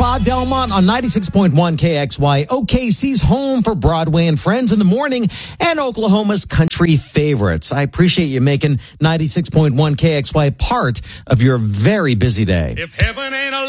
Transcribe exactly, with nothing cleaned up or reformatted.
Rod Delmont on ninety-six point one K X Y, O K C's home for Broadway and Friends in the morning, and Oklahoma's country favorites. I appreciate you making ninety-six point one K X Y part of your very busy day. If heaven ain't a